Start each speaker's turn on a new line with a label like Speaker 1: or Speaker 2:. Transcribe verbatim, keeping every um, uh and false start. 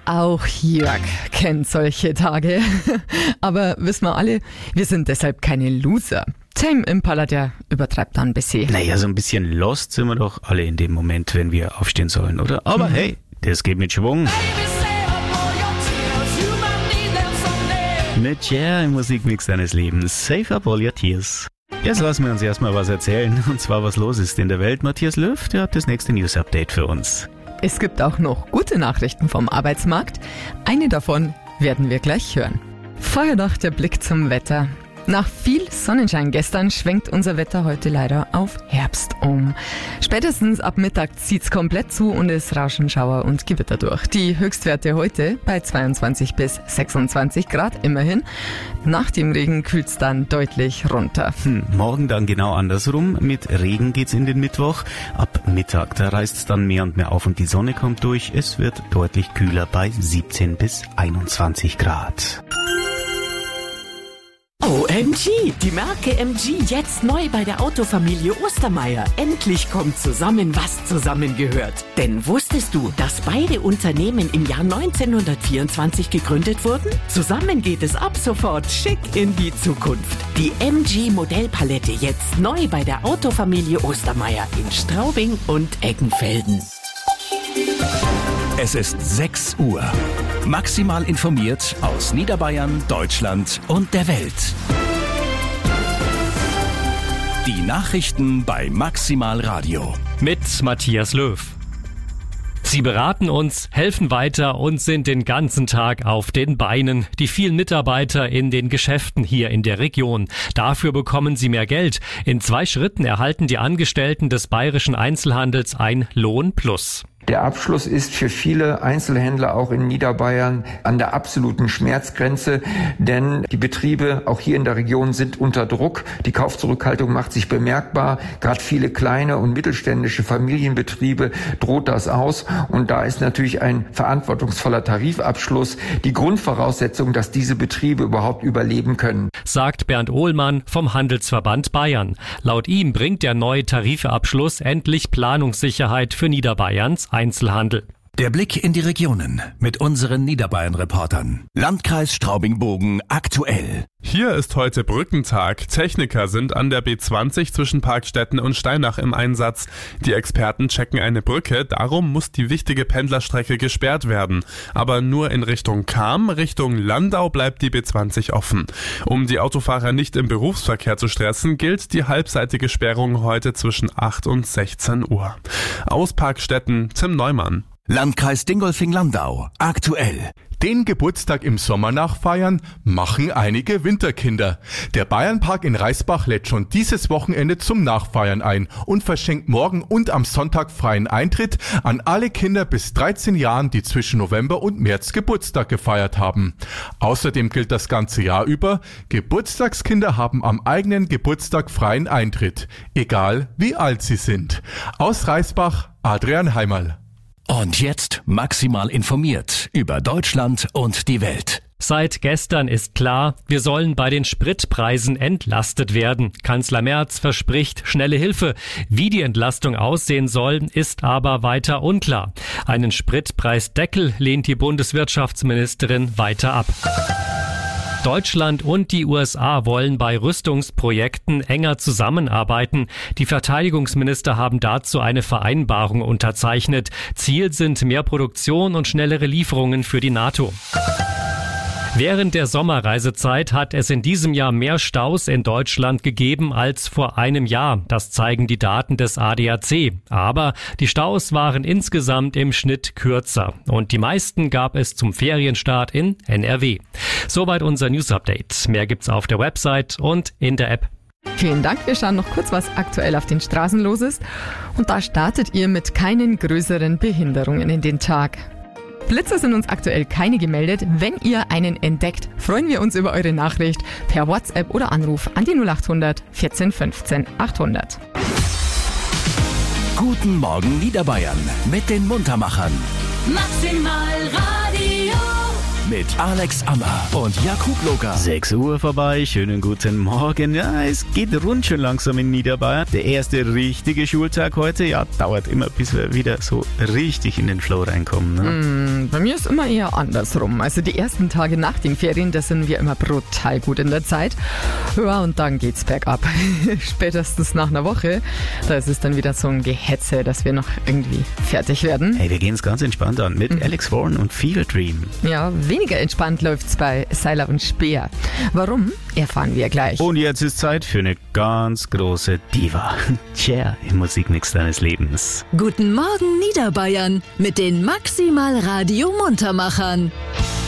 Speaker 1: Auch Jörg kennt solche Tage. Aber wissen wir alle, wir sind deshalb keine Loser. Tame Impala, der übertreibt da ein bisschen.
Speaker 2: Naja, so ein bisschen lost sind wir doch alle in dem Moment, wenn wir aufstehen sollen, oder? Aber mhm. hey, das geht mit Schwung. Mit Cher im Musikmix deines Lebens. Save up all your tears. Jetzt lassen wir uns erstmal was erzählen, und zwar was los ist in der Welt. Matthias Löw, der hat das nächste News-Update für uns.
Speaker 1: Es gibt auch noch gute Nachrichten vom Arbeitsmarkt. Eine davon werden wir gleich hören. Vorher noch der Blick zum Wetter. Nach viel Sonnenschein gestern schwenkt unser Wetter heute leider auf Herbst um. Spätestens ab Mittag zieht's komplett zu und es rauschen Schauer und Gewitter durch. Die Höchstwerte heute bei zweiundzwanzig bis sechsundzwanzig Grad immerhin. Nach dem Regen kühlt's dann deutlich runter.
Speaker 2: Hm, morgen dann genau andersrum. Mit Regen geht's in den Mittwoch. Ab Mittag, da reißt's dann mehr und mehr auf und die Sonne kommt durch. Es wird deutlich kühler bei siebzehn bis einundzwanzig Grad.
Speaker 3: O M G, die Marke M G jetzt neu bei der Autofamilie Ostermeier. Endlich kommt zusammen, was zusammengehört. Denn wusstest du, dass beide Unternehmen im Jahr neunzehnhundertvierundzwanzig gegründet wurden? Zusammen geht es ab sofort schick in die Zukunft. Die M G Modellpalette jetzt neu bei der Autofamilie Ostermeier in Straubing und Eggenfelden.
Speaker 4: Es ist sechs Uhr. Maximal informiert aus Niederbayern, Deutschland und der Welt. Die Nachrichten bei Maximal Radio.
Speaker 5: Mit Matthias Löw. Sie beraten uns, helfen weiter und sind den ganzen Tag auf den Beinen. Die vielen Mitarbeiter in den Geschäften hier in der Region. Dafür bekommen sie mehr Geld. In zwei Schritten erhalten die Angestellten des bayerischen Einzelhandels ein Lohnplus.
Speaker 6: Der Abschluss ist für viele Einzelhändler auch in Niederbayern an der absoluten Schmerzgrenze, denn die Betriebe auch hier in der Region sind unter Druck. Die Kaufzurückhaltung macht sich bemerkbar. Gerade viele kleine und mittelständische Familienbetriebe droht das aus. Und da ist natürlich ein verantwortungsvoller Tarifabschluss die Grundvoraussetzung, dass diese Betriebe überhaupt überleben können.
Speaker 5: Sagt Bernd Ohlmann vom Handelsverband Bayern. Laut ihm bringt der neue Tarifabschluss endlich Planungssicherheit für Niederbayerns Einzelhandel.
Speaker 4: Der Blick in die Regionen mit unseren Niederbayern-Reportern. Landkreis Straubing-Bogen aktuell.
Speaker 7: Hier ist heute Brückentag. Techniker sind an der B zwanzig zwischen Parkstetten und Steinach im Einsatz. Die Experten checken eine Brücke, darum muss die wichtige Pendlerstrecke gesperrt werden. Aber nur in Richtung Cham, Richtung Landau bleibt die B zwanzig offen. Um die Autofahrer nicht im Berufsverkehr zu stressen, gilt die halbseitige Sperrung heute zwischen acht und sechzehn Uhr. Aus Parkstetten Tim Neumann.
Speaker 4: Landkreis Dingolfing-Landau aktuell.
Speaker 8: Den Geburtstag im Sommer nachfeiern machen einige Winterkinder. Der Bayernpark in Reisbach lädt schon dieses Wochenende zum Nachfeiern ein und verschenkt morgen und am Sonntag freien Eintritt an alle Kinder bis dreizehn Jahren, die zwischen November und März Geburtstag gefeiert haben. Außerdem gilt das ganze Jahr über, Geburtstagskinder haben am eigenen Geburtstag freien Eintritt, egal wie alt sie sind. Aus Reisbach, Adrian Heimerl.
Speaker 4: Und jetzt maximal informiert über Deutschland und die Welt.
Speaker 5: Seit gestern ist klar, wir sollen bei den Spritpreisen entlastet werden. Kanzler Merz verspricht schnelle Hilfe. Wie die Entlastung aussehen soll, ist aber weiter unklar. Einen Spritpreisdeckel lehnt die Bundeswirtschaftsministerin weiter ab. Deutschland und die U S A wollen bei Rüstungsprojekten enger zusammenarbeiten. Die Verteidigungsminister haben dazu eine Vereinbarung unterzeichnet. Ziel sind mehr Produktion und schnellere Lieferungen für die NATO. Während der Sommerreisezeit hat es in diesem Jahr mehr Staus in Deutschland gegeben als vor einem Jahr. Das zeigen die Daten des A D A C. Aber die Staus waren insgesamt im Schnitt kürzer. Und die meisten gab es zum Ferienstart in N R W. Soweit unser News-Update. Mehr gibt's auf der Website und in der App.
Speaker 1: Vielen Dank. Wir schauen noch kurz, was aktuell auf den Straßen los ist. Und da startet ihr mit keinen größeren Behinderungen in den Tag. Blitzer sind uns aktuell keine gemeldet. Wenn ihr einen entdeckt, freuen wir uns über eure Nachricht per WhatsApp oder Anruf an die null acht hundert vierzehn fünfzehn achthundert.
Speaker 4: Guten Morgen Niederbayern mit den Muntermachern.
Speaker 9: Maximal Radio.
Speaker 4: mit Alex Ammer und Jakub Loga.
Speaker 2: sechs Uhr vorbei, schönen guten Morgen. Ja, es geht rund schon langsam in Niederbayern. Der erste richtige Schultag heute, ja, dauert immer, bis wir wieder so richtig in den Flow reinkommen. Ne?
Speaker 1: Mm, bei mir ist immer eher andersrum. Also die ersten Tage nach den Ferien, da sind wir immer brutal gut in der Zeit. Ja, und dann geht's bergab. Spätestens nach einer Woche, da ist es dann wieder so ein Gehetze, dass wir noch irgendwie fertig werden.
Speaker 2: Hey, wir gehen es ganz entspannt an mit mhm. Alex Warren und Fever Dream.
Speaker 1: Ja, weniger entspannt läuft's bei Seiler und Speer. Warum? Erfahren wir gleich.
Speaker 2: Und jetzt ist Zeit für eine ganz große Diva. Cher im Musikmix deines Lebens.
Speaker 9: Guten Morgen Niederbayern mit den Maximal Radio Muntermachern.